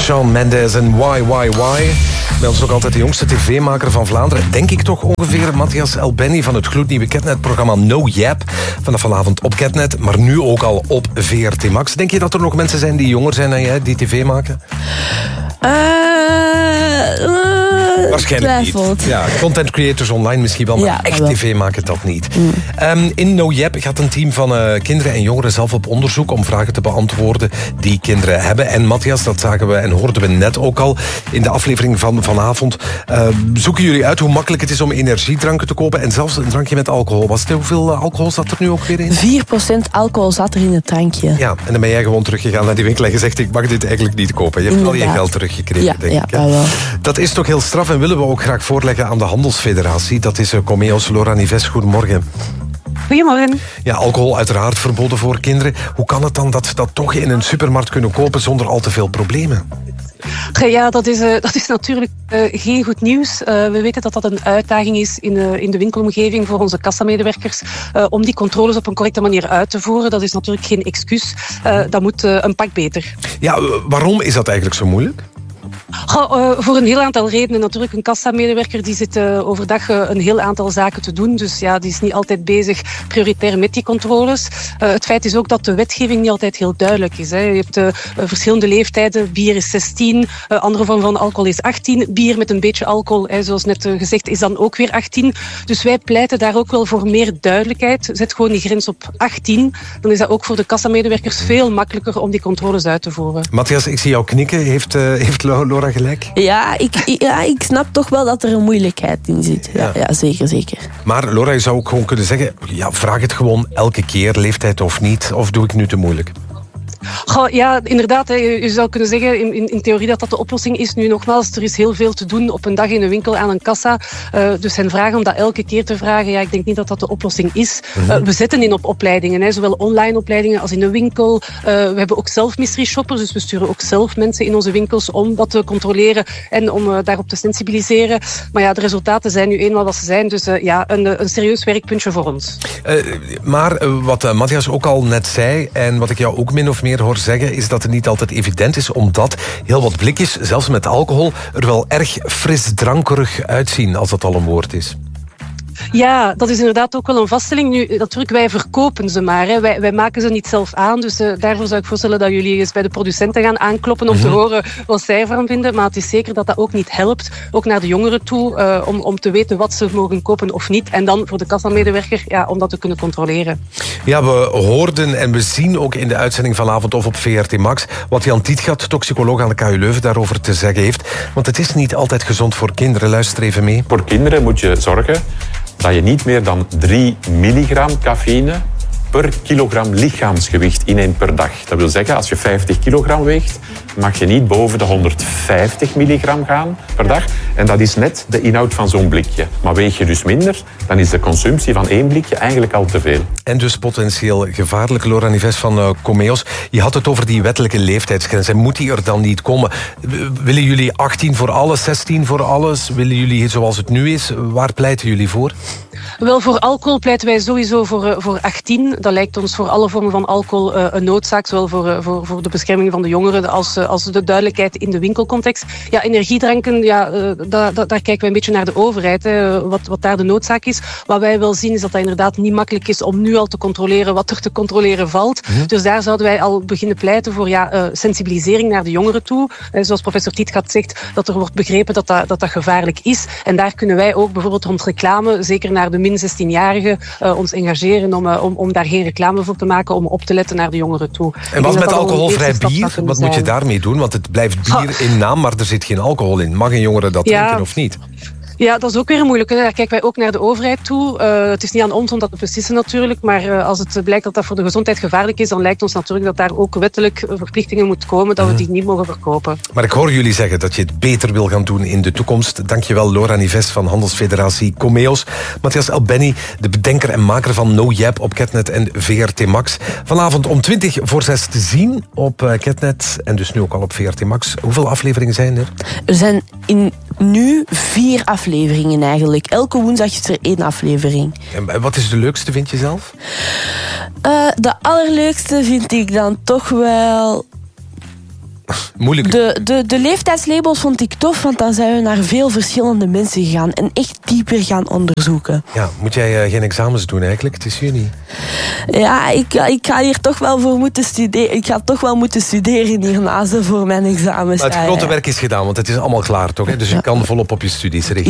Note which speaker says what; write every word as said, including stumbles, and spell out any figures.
Speaker 1: Shawn Mendes en Why, Why, Why. Bij ons nog altijd de jongste tv-maker van Vlaanderen. Denk ik toch ongeveer, Matthias Elbeni van het gloednieuwe Catnet-programma No Jap. Vanaf vanavond op Catnet, maar nu ook al op V R T Max. Denk je dat er nog mensen zijn die jonger zijn dan jij, die tv maken?
Speaker 2: Uh, uh,
Speaker 1: Waarschijnlijk
Speaker 2: twijfelt.
Speaker 1: niet. Ja, content creators online misschien wel, maar
Speaker 2: Ja,
Speaker 1: echt
Speaker 2: wel.
Speaker 1: tv maken dat niet.
Speaker 2: Mm.
Speaker 1: Um, in No Jap gaat een team van uh, kinderen en jongeren zelf op onderzoek om vragen te beantwoorden die kinderen hebben. En Matthias, dat zagen we en hoorden we net ook al in de aflevering van vanavond. Uh, zoeken jullie uit hoe makkelijk het is om energiedranken te kopen en zelfs een drankje met alcohol. Was het, hoeveel uh, alcohol zat er nu ook weer in?
Speaker 2: vier procent alcohol zat er in het drankje.
Speaker 1: Ja, en dan ben jij gewoon teruggegaan naar die winkel en gezegd, ik mag dit eigenlijk niet kopen. Je hebt al je
Speaker 2: Inderdaad.
Speaker 1: geld teruggekregen,
Speaker 2: Ja,
Speaker 1: denk
Speaker 2: ja,
Speaker 1: ik. Hè?
Speaker 2: dat wel.
Speaker 1: Dat is toch heel straf en willen we ook graag voorleggen aan de Handelsfederatie. Dat is uh, Comeos. Laura Nives, goedemorgen.
Speaker 3: Goedemorgen.
Speaker 1: Ja, alcohol uiteraard verboden voor kinderen. Hoe kan het dan dat ze dat toch in een supermarkt kunnen kopen zonder al te veel problemen?
Speaker 3: Ja, dat is, uh, dat is natuurlijk uh, geen goed nieuws. Uh, we weten dat dat een uitdaging is in, uh, in de winkelomgeving voor onze kassamedewerkers uh, om die controles op een correcte manier uit te voeren. Dat is natuurlijk geen excuus. Uh, dat moet uh, een pak beter.
Speaker 1: Ja, waarom is dat eigenlijk zo moeilijk?
Speaker 3: Goh, uh, voor een heel aantal redenen. Natuurlijk, een kassamedewerker die zit uh, overdag uh, een heel aantal zaken te doen. Dus ja, die is niet altijd bezig prioritair met die controles. Uh, het feit is ook dat de wetgeving niet altijd heel duidelijk is. Hè. Je hebt uh, verschillende leeftijden. Bier is zestien, uh, andere vorm van alcohol is achttien. Bier met een beetje alcohol, hè, zoals net uh, gezegd, is dan ook weer achttien. Dus wij pleiten daar ook wel voor meer duidelijkheid. Zet gewoon die grens op achttien. Dan is dat ook voor de kassamedewerkers veel makkelijker om die controles uit te voeren.
Speaker 1: Matthias, ik zie jou knikken. Heeft, uh, heeft Laura gelijk?
Speaker 2: Ja ik, ja, ik snap toch wel dat er een moeilijkheid in zit. Ja,
Speaker 1: Ja.
Speaker 2: ja zeker, zeker.
Speaker 1: Maar Laura, je zou ook gewoon kunnen zeggen, ja, vraag het gewoon elke keer, leeftijd of niet. Of doe ik nu te moeilijk?
Speaker 3: Goh, ja, inderdaad. Hè, je, je zou kunnen zeggen in, in, in theorie dat dat de oplossing is. Nu nogmaals, er is heel veel te doen op een dag in een winkel aan een kassa. Uh, dus hen vragen om dat elke keer te vragen, ja, ik denk niet dat dat de oplossing is. Uh, we zetten in op opleidingen, hè, zowel online opleidingen als in de winkel. Uh, we hebben ook zelf mystery shoppers, dus we sturen ook zelf mensen in onze winkels om dat te controleren en om uh, daarop te sensibiliseren. Maar ja, de resultaten zijn nu eenmaal wat ze zijn. Dus uh, ja, een, een serieus werkpuntje voor ons.
Speaker 1: Uh, maar uh, wat uh, Matthias ook al net zei, en wat ik jou ook min of meer hoor zeggen, is dat het niet altijd evident is, omdat heel wat blikjes, zelfs met alcohol, er wel erg frisdrankerig uitzien, als dat al een woord is.
Speaker 3: Ja, dat is inderdaad ook wel een vaststelling. Nu, natuurlijk, wij verkopen ze maar. Hè. Wij, wij maken ze niet zelf aan. Dus uh, daarvoor zou ik voorstellen dat jullie eens bij de producenten gaan aankloppen om
Speaker 1: Mm-hmm.
Speaker 3: te horen wat zij ervan vinden. Maar het is zeker dat dat ook niet helpt. Ook naar de jongeren toe, uh, om, om te weten wat ze mogen kopen of niet. En dan voor de kassamedewerker, ja, om dat te kunnen controleren.
Speaker 1: Ja, we hoorden en we zien ook in de uitzending vanavond of op V R T Max wat Jan Tietgat, toxicoloog aan de K U Leuven, daarover te zeggen heeft. Want het is niet altijd gezond voor kinderen. Luister even mee.
Speaker 4: Voor kinderen moet je zorgen dat je niet meer dan drie milligram cafeïne per kilogram lichaamsgewicht inneemt per dag. Dat wil zeggen, als je vijftig kilogram weegt, mag je niet boven de honderdvijftig milligram gaan per dag. En dat is net de inhoud van zo'n blikje. Maar weeg je dus minder, dan is de consumptie van één blikje eigenlijk al te veel.
Speaker 1: En dus potentieel gevaarlijk. Laura Nives van uh, Comeos. Je had het over die wettelijke leeftijdsgrens. En moet die er dan niet komen? Willen jullie achttien voor alles, zestien voor alles? Willen jullie zoals het nu is? Waar pleiten jullie voor?
Speaker 3: Wel, voor alcohol pleiten wij sowieso voor, uh, voor achttien. Dat lijkt ons voor alle vormen van alcohol uh, een noodzaak. Zowel voor, uh, voor, voor de bescherming van de jongeren als, uh, als de duidelijkheid in de winkelcontext. Ja, energiedranken, ja, uh, da, da, daar kijken wij een beetje naar de overheid. Hè, wat, wat daar de noodzaak is. Wat wij wel zien is dat dat inderdaad niet makkelijk is om nu al te controleren wat er te controleren valt. Mm-hmm. Dus daar zouden wij al beginnen pleiten voor ja, uh, sensibilisering naar de jongeren toe. Uh, zoals professor Tietgat zegt, dat er wordt begrepen dat dat, dat dat gevaarlijk is. En daar kunnen wij ook bijvoorbeeld rond reclame, zeker naar de min zestien-jarigen, uh, ons engageren om, uh, om, om daar geen reclame voor te maken, om op te letten naar de jongeren toe.
Speaker 1: En wat met alcoholvrij bier? Wat moet je daarmee doen? Want het blijft bier in naam, maar er zit geen alcohol in. Mag een jongere dat
Speaker 3: ja.
Speaker 1: drinken of niet?
Speaker 3: Ja, dat is ook weer een moeilijke. Daar kijken wij ook naar de overheid toe. Uh, het is niet aan ons om dat te beslissen natuurlijk, maar uh, als het blijkt dat dat voor de gezondheid gevaarlijk is, dan lijkt ons natuurlijk dat daar ook wettelijk verplichtingen moet komen dat we die niet mogen verkopen.
Speaker 1: Maar ik hoor jullie zeggen dat je het beter wil gaan doen in de toekomst. Dankjewel Laura Nives van Handelsfederatie Comeos. Matthias Elbeni, de bedenker en maker van No Jap op Catnet en V R T Max. Vanavond om twintig voor zes te zien op Catnet en dus nu ook al op V R T Max. Hoeveel afleveringen zijn er?
Speaker 2: Er zijn in nu vier afleveringen eigenlijk. Elke woensdag is er één aflevering.
Speaker 1: En wat is de leukste, vind je zelf?
Speaker 2: Uh, de allerleukste vind ik dan toch wel...
Speaker 1: moeilijk.
Speaker 2: De, de, de leeftijdslabels vond ik tof, want dan zijn we naar veel verschillende mensen gegaan en echt dieper gaan onderzoeken.
Speaker 1: Ja, moet jij uh, geen examens doen eigenlijk? Het is juni.
Speaker 2: Ja, ik, ik ga hier toch wel voor moeten studeren. Ik ga toch wel moeten studeren hiernaast voor mijn examens.
Speaker 1: Maar het grote werk is gedaan, want het is allemaal klaar toch? Hè? Dus je kan volop op je studies richten.